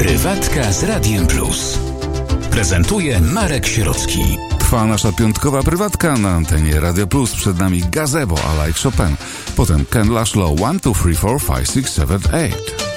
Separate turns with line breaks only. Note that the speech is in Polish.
Prywatka z Radiem Plus. Prezentuje Marek Sierocki.
Trwa nasza piątkowa prywatka na antenie Radio Plus. Przed nami Gazebo, a like Chopin. Potem Ken Laszlo, 1, 2, 3, 4, 5, 6, 7, 8.